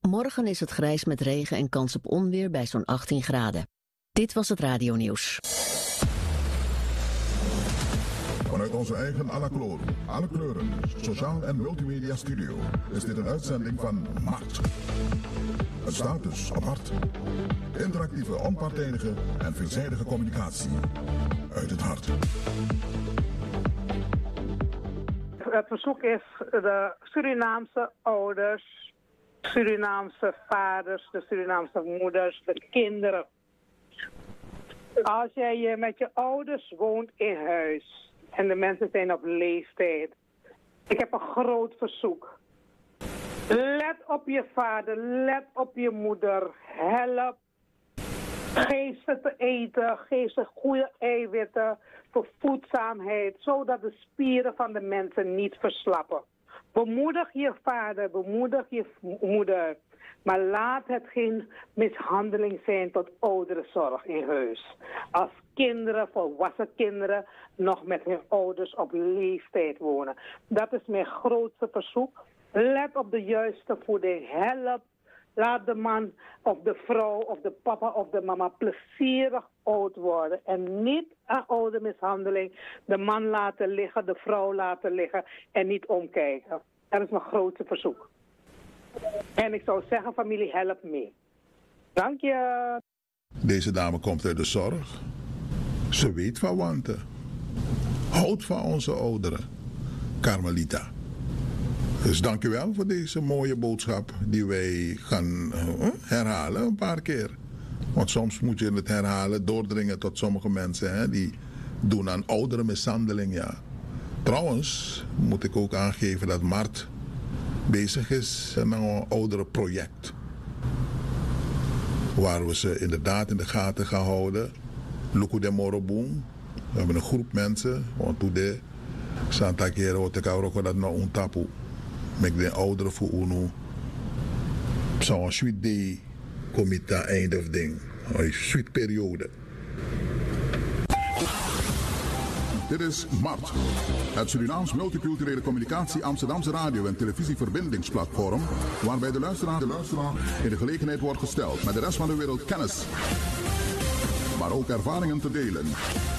Morgen is het grijs met regen en kans op onweer bij zo'n 18 graden. Dit was het radionieuws. Vanuit onze eigen Alaclor, alle kleuren, sociaal en multimedia studio is dit een uitzending van Mart. Het staat dus op hart. Interactieve, onpartijdige en veelzijdige communicatie uit het hart. Het verzoek is de Surinaamse ouders, Surinaamse vaders, de Surinaamse moeders, de kinderen. Als jij met je ouders woont in huis en de mensen zijn op leeftijd, ik heb een groot verzoek. Let op je vader, let op je moeder, help. Geef ze te eten, geef ze goede eiwitten voor voedzaamheid, zodat de spieren van de mensen niet verslappen. Bemoedig je vader, bemoedig je moeder, maar laat het geen mishandeling zijn tot ouderenzorg in huis. Als kinderen, volwassen kinderen, nog met hun ouders op leeftijd wonen. Dat is mijn grootste verzoek. Let op de juiste voeding, help. Laat de man of de vrouw of de papa of de mama plezierig oud worden. En niet aan oudermishandeling de man laten liggen, de vrouw laten liggen en niet omkijken. Dat is mijn grootste verzoek. En ik zou zeggen, familie, help mee. Dank je. Deze dame komt uit de zorg. Ze weet van wanten. Houdt van onze ouderen. Carmelita. Dus dank u wel voor deze mooie boodschap die wij gaan herhalen een paar keer. Want soms moet je het herhalen, doordringen tot sommige mensen. Hè, die doen aan ouderenmishandeling, ja. Trouwens moet ik ook aangeven dat Mart bezig is met een ouderenproject. Waar we ze inderdaad in de gaten gaan houden. Luku de Moroboom. We hebben een groep mensen. Want toen de Santa Keren wordt ik ook dat nog een tapu. Met de ouderen voor UNO. Zo'n sweet day comité eind of ding. Een sweet periode. Dit is Mart, het Surinaams multiculturele communicatie Amsterdamse radio- en televisieverbindingsplatform, waarbij de luisteraar in de gelegenheid wordt gesteld met de rest van de wereld kennis, maar ook ervaringen te delen.